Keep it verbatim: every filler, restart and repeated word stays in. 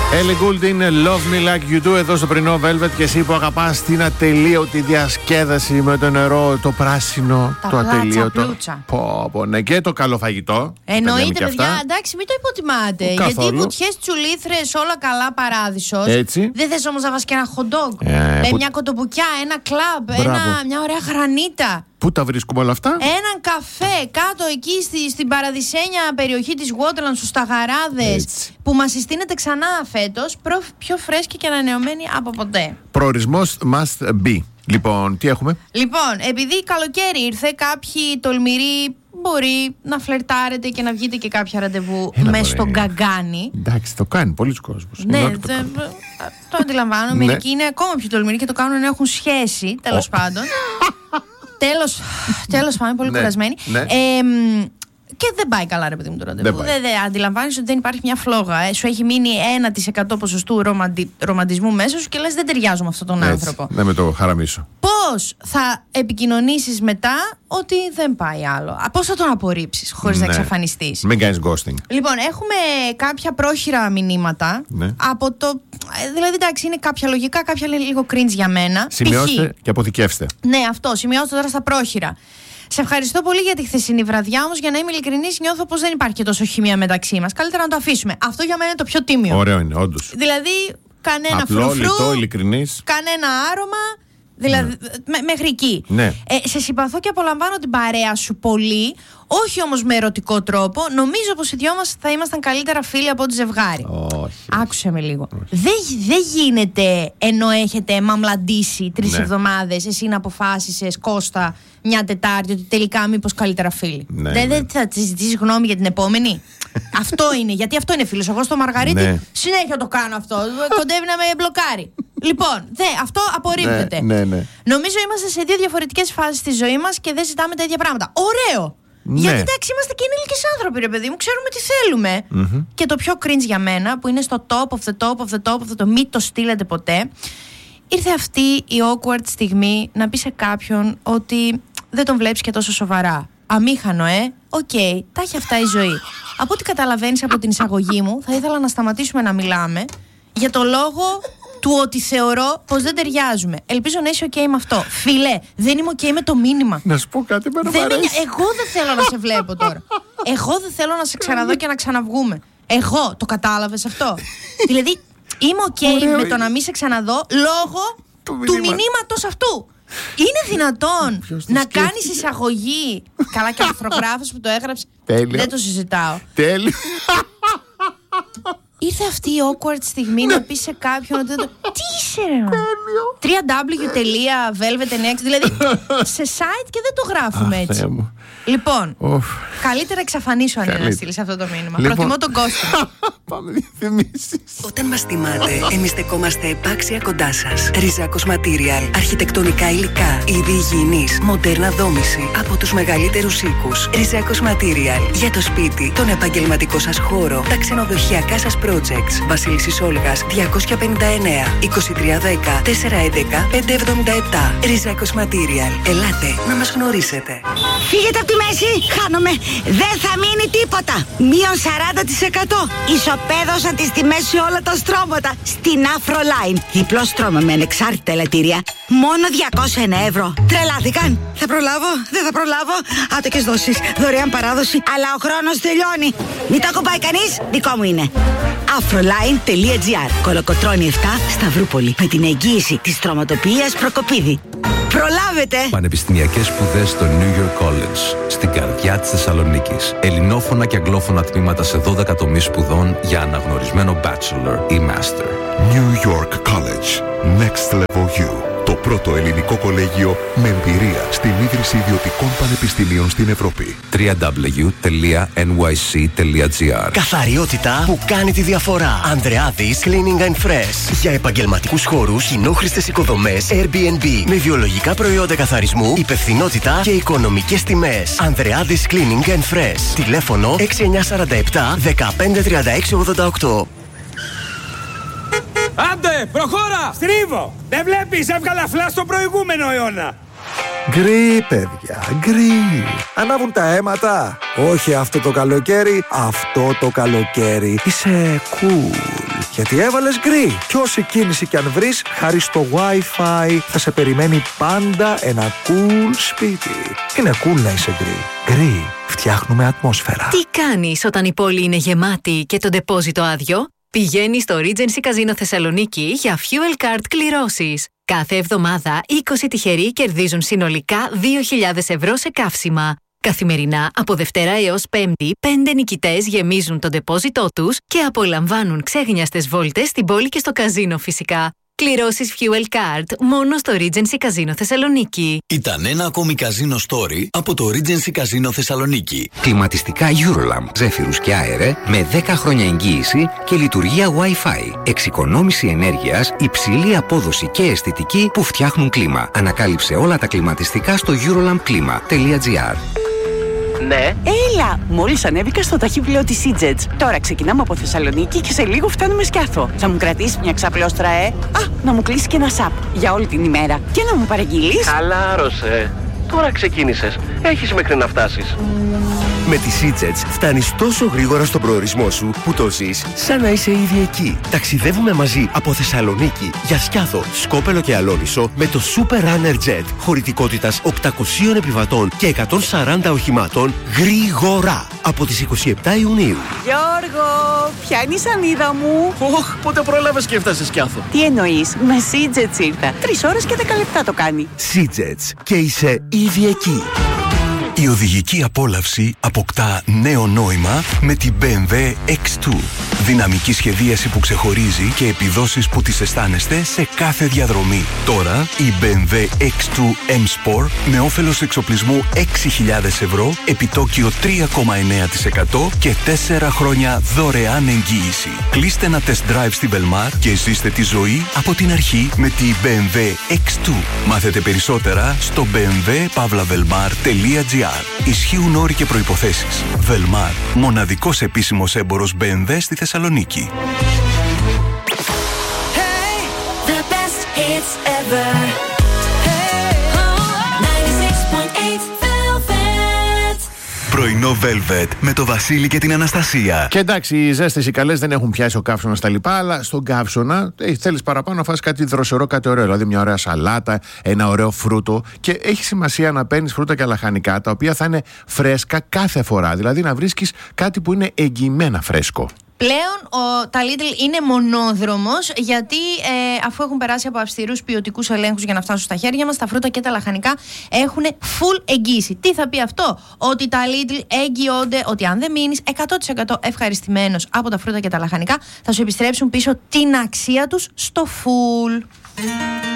Ellie Goulding, Love Me Like You Do, εδώ στο πρωινό Velvet. Και εσύ που αγαπάς την ατελείωτη διασκέδαση με το νερό, το πράσινο, τα το ατελείωτο. Πω, πω, ναι, και το καλό φαγητό. Εννοείται, παιδιά, εντάξει, μην το υποτιμάτε. Καθόλου. Γιατί βουτιές, τσουλήθρες, όλα καλά, παράδεισος. Έτσι. Δεν θες όμως να βάζεις και ένα hot dog, ε, με που... μια κοτοπουκιά, ένα κλαμπ, ένα, μια ωραία γρανίτα. Πού τα βρίσκουμε όλα αυτά? Έναν καφέ κάτω εκεί στη, στην παραδεισένια περιοχή της Waterland, στους Ταγαράδες, που μας συστήνεται ξανά φέτος, προ, πιο φρέσκη και ανανεωμένη από ποτέ. Προορισμός must be. Λοιπόν, τι έχουμε? Λοιπόν, επειδή καλοκαίρι ήρθε, κάποιοι τολμηροί μπορεί να φλερτάρετε και να βγείτε και κάποια ραντεβού μέσα στον Γκαγκάνι. Εντάξει, το κάνει πολλοί κόσμος. Ναι, το, το, το αντιλαμβάνω. Ναι. Μερικοί είναι ακόμα πιο τολμηροί και το κάνουν να έχουν σχέση, τέλος πάντων. Τέλος, τέλος πάντων, πολύ ναι, κουρασμένοι. Ναι. Ε, και δεν πάει καλά, ρε παιδί μου, το ραντεβού. Δεν, δεν, δεν αντιλαμβάνεις ότι δεν υπάρχει μια φλόγα. Ε. Σου έχει μείνει ένα τοις εκατό ποσοστού ρομαντι, ρομαντισμού μέσα σου και λες δεν ταιριάζω με αυτόν τον έτσι, άνθρωπο. Ναι, με το χαραμίσω. Πώς θα επικοινωνήσεις μετά ότι δεν πάει άλλο? Πώς θα τον απορρίψεις χωρίς ναι. να εξαφανιστείς? Μην κάνεις ghosting. Λοιπόν, έχουμε κάποια πρόχειρα μηνύματα. Ναι. Από το. Δηλαδή, εντάξει, είναι κάποια λογικά, κάποια λίγο cringe για μένα. Σημειώστε Π.χ. και αποθηκεύστε. Ναι, αυτό. Σημειώστε τώρα στα πρόχειρα. Σε ευχαριστώ πολύ για τη χθεσινή βραδιά, όμως για να είμαι ειλικρινής, νιώθω πως δεν υπάρχει και τόσο χημεία μεταξύ μας. Καλύτερα να το αφήσουμε. Αυτό για μένα είναι το πιο τίμιο. Ωραίο είναι, όντως. Δηλαδή, κανένα απλό, φρουφρού, λιτό, ειλικρινής. κανένα άρωμα. Δηλαδή, ναι. μέχρι εκεί. Ναι. Ε, σε συμπαθώ και απολαμβάνω την παρέα σου πολύ. Όχι όμως με ερωτικό τρόπο. Νομίζω πως οι δυο μας θα ήμασταν καλύτερα φίλοι από ό,τι ζευγάρι. Όχι. Άκουσε με λίγο. Δεν δε γίνεται ενώ έχετε μαμλαντήσει τρεις ναι. εβδομάδες, εσύ να αποφάσισες, Κώστα, μια Τετάρτη, ότι τελικά μήπως καλύτερα φίλοι. Ναι, δεν ναι. δε θα τη ζητήσεις γνώμη για την επόμενη? Αυτό είναι. Γιατί αυτό είναι φίλος. Εγώ στο Μαργαρίτη ναι. συνέχεια το κάνω αυτό. Κοντεύει να με μπλοκάρει. Λοιπόν, δε, αυτό απορρίπτεται. Ναι, ναι, ναι. Νομίζω είμαστε σε δύο διαφορετικές φάσεις της ζωής μας και δεν ζητάμε τα ίδια πράγματα. Ωραίο! Ναι. Γιατί εντάξει, είμαστε και ενήλικες άνθρωποι, ρε παιδί μου, ξέρουμε τι θέλουμε. Mm-hmm. Και το πιο cringe για μένα, που είναι στο top of the top of the top of the top, μην το στείλετε ποτέ. Ήρθε αυτή η awkward στιγμή να πει σε κάποιον ότι δεν τον βλέπεις και τόσο σοβαρά. Αμήχανο, ε. Οκ, okay, τα έχει αυτά η ζωή. Από ό,τι καταλαβαίνεις από την εισαγωγή μου, θα ήθελα να σταματήσουμε να μιλάμε για το λόγο του ότι θεωρώ πως δεν ταιριάζουμε. Ελπίζω να είσαι ok με αυτό. Φίλε, δεν είμαι ok με το μήνυμα. Να σου πω κάτι, με δεν είναι, εγώ δεν θέλω να σε βλέπω τώρα. Εγώ δεν θέλω να σε ξαναδώ και να ξαναβγούμε. Εγώ, το κατάλαβες αυτό? Δηλαδή, είμαι ok Ωραίο. με το να μην σε ξαναδώ λόγω του, του μηνύματος αυτού. Είναι δυνατόν να κάνεις εισαγωγή? Καλά, και ο αρθρογράφος που το έγραψε. Τέλειο. Δεν το συζητάω. Τέλειο. Ήρθε αυτή η awkward στιγμή να πει σε κάποιον ότι. Τι είσαι, ρε? double-u double-u double-u τελεία velvet τελεία x. Δηλαδή σε site και δεν το γράφουμε έτσι. Λοιπόν, καλύτερα εξαφανίσου αν είναι να στείλεις αυτό το μήνυμα. Προτιμώ τον Κώστα. Πάμε διαφημίσεις. Όταν μας τιμάτε, εμείς στεκόμαστε επάξια κοντά σας. Ριζάκος Material, αρχιτεκτονικά υλικά, είδη υγιεινής, μοντέρνα δόμηση από τους μεγαλύτερους οίκους. Ριζάκος Material, για το σπίτι, τον επαγγελματικό σας χώρο, τα ξενοδοχειακά σας projects. Βασίλισσης Όλγας διακόσια πενήντα εννέα, είκοσι τρία δέκα, τετρακόσια έντεκα, πεντακόσια εβδομήντα επτά. Ριζάκος Material, ελάτε να μας γνωρίσετε. Φύγετε από τη μέση, χάνομαι. Δεν θα μείνει τίποτα. Μείον σαράντα τοις εκατό. Ισοπαίδωσαν τις τιμές σε όλα τα στρώματα. Στην Afroline. Διπλό στρώμα με ανεξάρτητα ελαττήρια. Μόνο διακόσια ένα ευρώ. Τρελάθηκαν. Θα προλάβω, δεν θα προλάβω. Άτοκες δόσεις, δωρεάν παράδοση. Αλλά ο χρόνος τελειώνει. Μην το ακουμπάει κανείς, δικό μου είναι. Afroline τελεία gr. Κολοκοτρώνη επτά, Σταυρούπολη. Με την εγγύηση της στρωματοποιίας Προκοπίδη. Προλάβετε! Πανεπιστημιακές σπουδές στο New York College, στην καρδιά της Θεσσαλονίκης. Ελληνόφωνα και αγγλόφωνα τμήματα σε δώδεκα τομείς σπουδών για αναγνωρισμένο bachelor ή master. New York College. Next Level You. Το πρώτο ελληνικό κολέγιο με εμπειρία στην ίδρυση ιδιωτικών πανεπιστημίων στην Ευρώπη. double-u double-u double-u τελεία εν γουάι σι τελεία τζι άρ. Καθαριότητα που κάνει τη διαφορά. Ανδρεάδης Cleaning and Fresh. Για επαγγελματικούς χώρους, κοινόχρηστες οικοδομές, Airbnb. Με βιολογικά προϊόντα καθαρισμού, υπευθυνότητα και οικονομικές τιμές. Ανδρεάδης Cleaning and Fresh. Τηλέφωνο έξι εννιά τέσσερα επτά, δεκαπέντε τριάντα έξι ογδόντα οκτώ. Άντε, προχώρα! Στρίβω! Δεν βλέπεις, έβγαλα φλά στο προηγούμενο αιώνα! Γκρι, παιδιά, γκρι. Ανάβουν τα αίματα. Όχι αυτό το καλοκαίρι, αυτό το καλοκαίρι. Είσαι cool. Γιατί έβαλες γκρι. Κι όση κίνηση κι αν βρεις, χάρη στο Wi-Fi θα σε περιμένει πάντα ένα cool σπίτι. Είναι cool να είσαι γκρι. Γκρι. Φτιάχνουμε ατμόσφαιρα. Τι κάνεις όταν η πόλη είναι γεμάτη και το ντεπόζιτο άδειο? Πηγαίνεις στο Regency Casino Θεσσαλονίκη για Fuel Card κληρώσεις. Κάθε εβδομάδα είκοσι τυχεροί κερδίζουν συνολικά δύο χιλιάδες ευρώ σε καύσιμα. Καθημερινά από Δευτέρα έως Πέμπτη, πέντε νικητές γεμίζουν το ντεπόζιτό τους και απολαμβάνουν ξέγνιαστες βόλτες στην πόλη και στο καζίνο φυσικά. Κληρώσεις Fuel Card μόνο στο Regency Casino Θεσσαλονίκη. Ήταν ένα ακόμη καζίνο story από το Regency Casino Θεσσαλονίκη. Κλιματιστικά Eurolamp, ζέφυρους και αέρε με δέκα χρόνια εγγύηση και λειτουργία Wi-Fi. Εξοικονόμηση ενέργειας, υψηλή απόδοση και αισθητική που φτιάχνουν κλίμα. Ανακάλυψε όλα τα κλιματιστικά στο eurolamp κλίμα τελεία τζι άρ. Ναι. Έλα! Μόλις ανέβηκα στο ταχύπλαιο της Seajets. Τώρα ξεκινάμε από Θεσσαλονίκη και σε λίγο φτάνουμε Σκιάθο. Θα μου κρατήσει μια ξαπλώστρα, ε? Α, να μου κλείσει και ένα σαπ για όλη την ημέρα. Και να μου παραγγείλεις. Χαλάρωσε. Τώρα ξεκίνησες. Έχεις μέχρι να φτάσεις. Με τη Seajets φτάνεις τόσο γρήγορα στον προορισμό σου που το ζεις σαν να είσαι ήδη εκεί. Ταξιδεύουμε μαζί από Θεσσαλονίκη για Σκιάθο, Σκόπελο και Αλόνισο με το Super Runner Jet χωρητικότητας οκτακοσίων επιβατών και εκατόν σαράντα οχημάτων γρήγορα από τις είκοσι επτά Ιουνίου. Γιώργο, ποια είναι η σανίδα μου? Οχ, πότε πρόλαβες και έφτασες Σκιάθο? Τι εννοείς? Με Seajets ήρθα. Τρεις ώρες και δέκα λεπτά το κάνει. Seajets και είσαι ήδη εκεί. Η οδηγική απόλαυση αποκτά νέο νόημα με την μπι εμ ντάμπλιου εξ δύο. Δυναμική σχεδίαση που ξεχωρίζει και επιδόσεις που τις αισθάνεστε σε κάθε διαδρομή. Τώρα η μπι εμ ντάμπλιου εξ δύο M Sport με όφελος εξοπλισμού έξι χιλιάδες ευρώ, επιτόκιο τρία κόμμα εννέα τοις εκατό και τέσσερα χρόνια δωρεάν εγγύηση. Κλείστε ένα test drive στην Belmar και ζήστε τη ζωή από την αρχή με τη μπι εμ ντάμπλιου εξ δύο. Μάθετε περισσότερα στο μπι εμ ντάμπλιου παύλα βελμάρ τελεία τζι άρ. Ισχύουν όροι και προϋποθέσεις. Velmar, μοναδικός επίσημος έμπορος μπι εμ ντάμπλιου στη Θεσσαλονίκη. Hey, the best hits ever. Hey, ενενήντα έξι κόμμα οκτώ Velvet. Πρωινό Velvet με το Βασίλη και την Αναστασία. Και εντάξει, οι ζέστες οι καλές δεν έχουν πιάσει ο καύσωνας τα λοιπά, αλλά στον καύσωνα ε, θέλεις παραπάνω να φας κάτι δροσερό, κάτι ωραίο. Δηλαδή μια ωραία σαλάτα, ένα ωραίο φρούτο. Και έχει σημασία να παίρνεις φρούτα και λαχανικά τα οποία θα είναι φρέσκα κάθε φορά. Δηλαδή να βρίσκεις κάτι που είναι εγγυημένα φρέσκο. Πλέον ο, τα Lidl είναι μονόδρομος, γιατί ε, αφού έχουν περάσει από αυστηρούς ποιοτικούς ελέγχους για να φτάσουν στα χέρια μας, τα φρούτα και τα λαχανικά έχουν full εγγύηση. Τι θα πει αυτό? Ότι τα Lidl εγγυώνται ότι αν δεν μείνεις εκατό τοις εκατό ευχαριστημένος από τα φρούτα και τα λαχανικά, θα σου επιστρέψουν πίσω την αξία τους στο full.